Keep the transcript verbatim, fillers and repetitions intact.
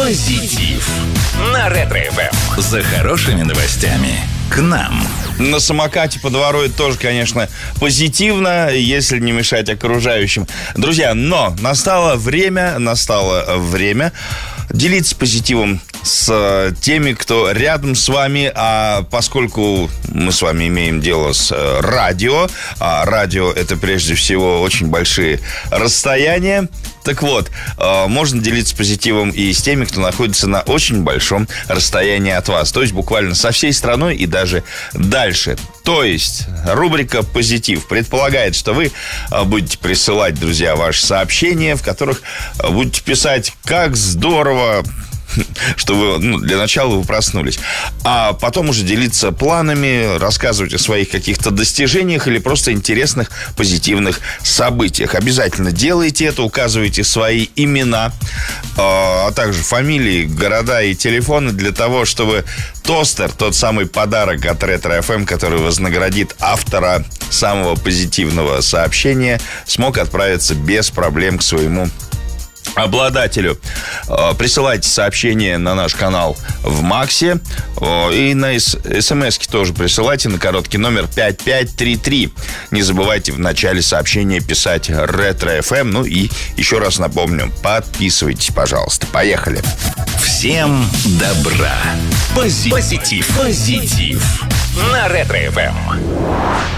Позитив на Ретро-эф эм. За хорошими новостями к нам. На самокате по двору это тоже, конечно, позитивно, если не мешать окружающим. Друзья, но настало время, настало время делиться позитивом с теми, кто рядом с вами. А поскольку мы с вами имеем дело с радио, а радио — это прежде всего очень большие расстояния, так вот, можно делиться позитивом и с теми, кто находится на очень большом расстоянии от вас. То есть буквально со всей страной и даже дальше. То есть рубрика «Позитив» предполагает, что вы будете присылать, друзья, ваши сообщения, в которых будете писать: «Как здорово, что вы, ну, для начала вы проснулись». А потом уже делиться планами, рассказывать о своих каких-то достижениях или просто интересных, позитивных событиях. Обязательно делайте это, указывайте свои имена, а также фамилии, города и телефоны для того, чтобы тостер, тот самый подарок от Ретро-эф эм, который вознаградит автора самого позитивного сообщения, смог отправиться без проблем к своему обладателю. Присылайте сообщение на наш канал в Максе. И на смс-ки тоже присылайте на короткий номер пять пять три три. Не забывайте в начале сообщения писать Ретро-эф эм. Ну и еще раз напомню, подписывайтесь, пожалуйста. Поехали. Всем добра. Пози- Позитив. Позитив. На Ретро-эф эм.